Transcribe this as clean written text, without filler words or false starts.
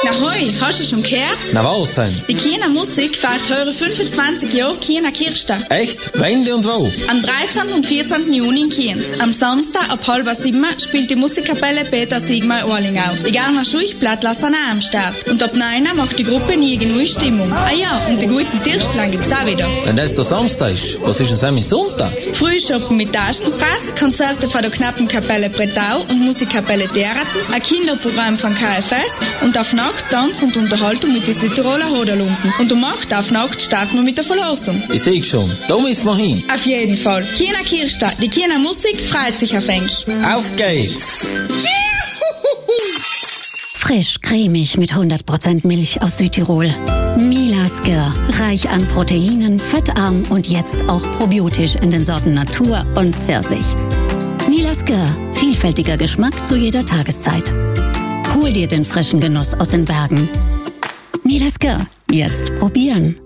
Na hoi, hast du schon gehört? Na was denn? Die Kiener Musik feiert heute 25 Jahre Kiener Kirchstag. Echt? Wann und wo? Am 13. und 14. Juni in Kienz. Am Samstag ab 6:30 spielt die Musikkapelle Peter Siegmar Orlingau. Die Garner Schuichblatt lassen auch am Start. Und ab 9 macht die Gruppe nie genug Stimmung. Ah ja, und den guten Tirstlang gibt's auch wieder. Wenn das der Samstag ist, was ist denn am Sonntag? Frühschoppen mit Taschenpress, Konzerte von der knappen Kapelle Bretau und Musikkapelle Deraten, ein Kinderprogramm von KFS und auf Nacht Tanz und Unterhaltung mit den Südtiroler Hoderlumpen. Und um 8 auf Nacht starten wir mit der Verlosung. Ich sehe schon, da müssen wir hin. Auf jeden Fall. Kiener Kirchstag, die Kiener Musik freut sich auf euch. Auf geht's! Frisch, cremig mit 100% Milch aus Südtirol. Mila Skir, reich an Proteinen, fettarm und jetzt auch probiotisch in den Sorten Natur und Pfirsich. Mila Skir, vielfältiger Geschmack zu jeder Tageszeit. Hol dir den frischen Genuss aus den Bergen. Mila Skir, jetzt probieren.